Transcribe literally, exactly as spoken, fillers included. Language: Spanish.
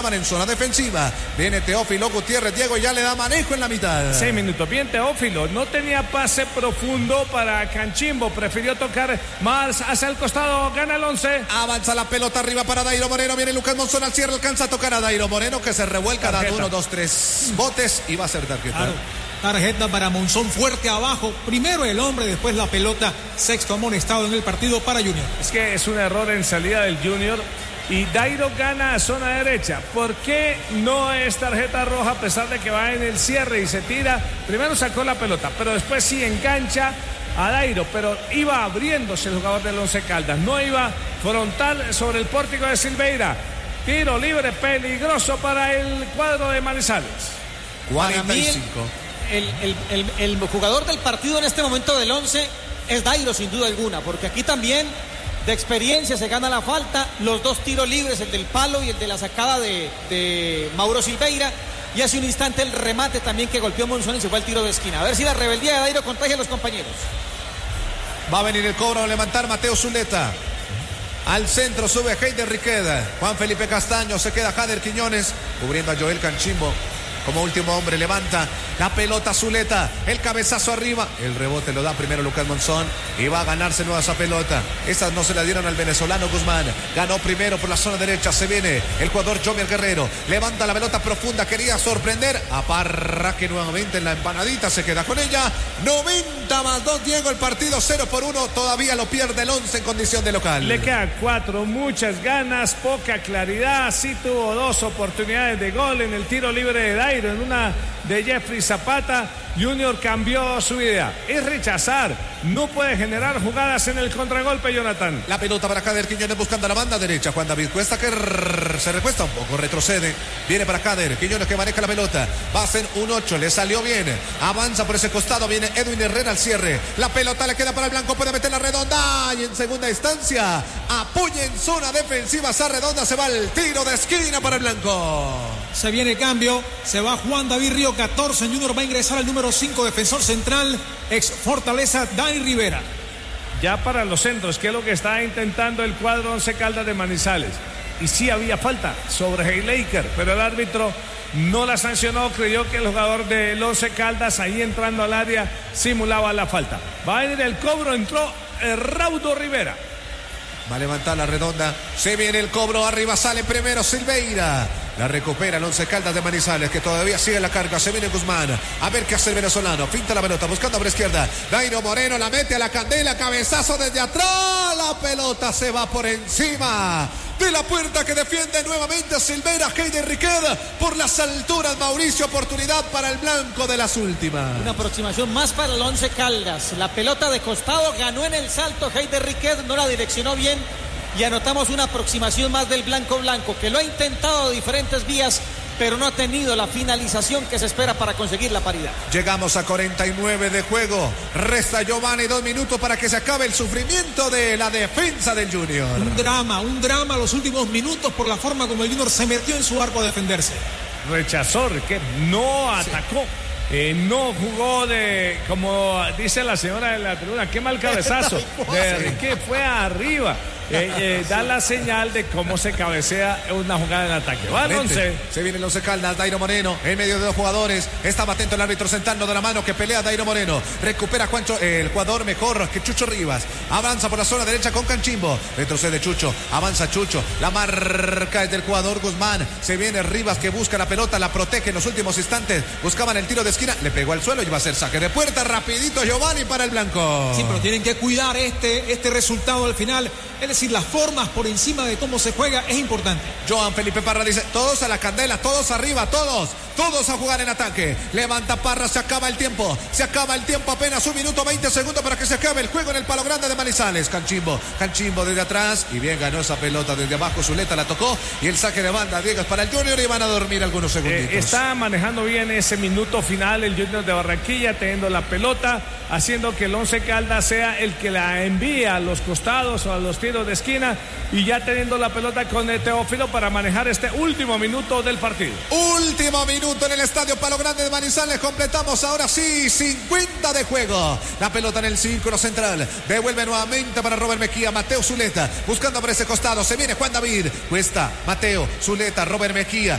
Estaban en zona defensiva. Viene Teófilo Gutiérrez. Diego ya le da manejo en la mitad. Seis minutos. Bien, Teófilo. No tenía pase profundo para Canchimbo. Prefirió tocar más hacia el costado. Gana el once. Avanza la pelota arriba para Dairo Moreno. Viene Lucas Monzón al cierre. Alcanza a tocar a Dairo Moreno, que se revuelca. Dando uno, dos, tres botes y va a ser tarjeta. Claro. Tarjeta para Monzón, fuerte abajo. Primero el hombre, después la pelota. Sexto amonestado en el partido para Junior. Es que es un error en salida del Junior. Y Dairo gana a zona derecha. ¿Por qué no es tarjeta roja a pesar de que va en el cierre y se tira? Primero sacó la pelota, pero después sí engancha a Dairo. Pero iba abriéndose el jugador del Once Caldas. No iba frontal sobre el pórtico de Silveira. Tiro libre peligroso para el cuadro de Manizales. cuarenta y cinco. El, el, el, el jugador del partido en este momento del once es Dairo, sin duda alguna, porque aquí también de experiencia se gana la falta, los dos tiros libres, el del palo y el de la sacada de, de Mauro Silveira, y hace un instante el remate también que golpeó Monzón y se fue al tiro de esquina. A ver si la rebeldía de Dairo contagia a los compañeros. Va a venir el cobro a levantar Mateo Zuleta. Al centro sube Heider Riqueda. Juan Felipe Castaño, se queda Jader Quiñones cubriendo a Joel Canchimbo. Como último hombre levanta la pelota Zuleta, el cabezazo arriba, el rebote lo da primero Lucas Monzón y va a ganarse nueva esa pelota. Esas no se la dieron al venezolano Guzmán, ganó primero por la zona derecha, se viene el jugador Jomer Guerrero, levanta la pelota profunda, quería sorprender a Parra, que nuevamente en la empanadita se queda con ella. Noventa más dos, Diego, el partido cero por uno, todavía lo pierde el once en condición de local. Le queda cuatro, muchas ganas, poca claridad, sí tuvo dos oportunidades de gol en el tiro libre de Dairo, en una de Jeffrey Zapata. Junior cambió su idea, es rechazar, no puede generar jugadas en el contragolpe. Jonathan, la pelota para Jader Quiñones buscando la banda derecha. Juan David Cuesta, que se recuesta un poco, retrocede, viene para Jader Quiñones, que maneja la pelota, va a ser un ocho, le salió bien, avanza por ese costado, viene Edwin Herrera al cierre, la pelota le queda para el blanco, puede meter la redonda y en segunda instancia apoya en zona defensiva esa redonda, se va el tiro de esquina para el blanco. Se viene cambio, se va Juan David Río, catorce en Junior, va a ingresar al número cinco, defensor central, ex Fortaleza, Dani Rivera. Ya para los centros, que es lo que está intentando el cuadro Once Caldas de Manizales. Y sí había falta sobre Heilaker, pero el árbitro no la sancionó, creyó que el jugador del Once Caldas ahí entrando al área simulaba la falta. Va a venir el cobro, entró Raudo Rivera. Va a levantar la redonda, se viene el cobro, arriba sale primero Silveira. La recupera el Once Caldas de Manizales, que todavía sigue la carga. Se viene Guzmán. A ver qué hace el venezolano. Pinta la pelota, buscando a la izquierda. Dairo Moreno la mete a la candela. Cabezazo desde atrás. La pelota se va por encima de la puerta que defiende nuevamente Silveira. Heider Riqueda por las alturas. Mauricio, oportunidad para el blanco de las últimas. Una aproximación más para el Once Caldas. La pelota de costado ganó en el salto Heider Riqueda. No la direccionó bien. Y anotamos una aproximación más del blanco blanco, que lo ha intentado de diferentes vías, pero no ha tenido la finalización que se espera para conseguir la paridad. Llegamos a cuarenta y nueve de juego. Resta Giovanni dos minutos para que se acabe el sufrimiento de la defensa del Junior. Un drama, un drama los últimos minutos por la forma como el Junior se metió en su arco a defenderse. Rechazó, que no atacó. Sí. Eh, no jugó de, como dice la señora de la tribuna, qué mal cabezazo. De Riquet fue arriba. Eh, eh, da la señal de cómo se cabecea una jugada en ataque. Va al once. Se viene el Once Caldas, Dairo Moreno en medio de dos jugadores. Estaba atento el árbitro sentando de la mano que pelea Dairo Moreno. Recupera Juancho, eh, el jugador mejor que Chucho Rivas. Avanza por la zona derecha con Canchimbo. Retrocede Chucho, avanza Chucho. La marca es del jugador Guzmán. Se viene Rivas que busca la pelota, la protege en los últimos instantes. Buscaban el tiro de esquina, le pegó al suelo y va a ser saque de puerta. Rapidito Giovanni para el blanco. Sí, pero tienen que cuidar este, este resultado al final. Es decir, las formas por encima de cómo se juega es importante. Joan Felipe Parra dice, todos a la candela, todos arriba, todos, todos a jugar en ataque. Levanta Parra, se acaba el tiempo, se acaba el tiempo, apenas un minuto veinte segundos para que se acabe el juego en el Palo Grande de Manizales. Canchimbo, Canchimbo desde atrás y bien ganó esa pelota desde abajo, Zuleta la tocó y el saque de banda, Diego, es para el Junior y van a dormir algunos segunditos. Eh, está manejando bien ese minuto final el Junior de Barranquilla, teniendo la pelota, haciendo que el Once Caldas sea el que la envía a los costados o a los tiros de esquina y ya teniendo la pelota con el Teófilo para manejar este último minuto del partido. Último minuto en el estadio Palo Grande de Manizales. Completamos ahora sí cincuenta de juego. La pelota en el círculo central. Devuelve nuevamente para Robert Mejía. Mateo Zuleta buscando por ese costado. Se viene Juan David. Cuesta Mateo Zuleta, Robert Mejía.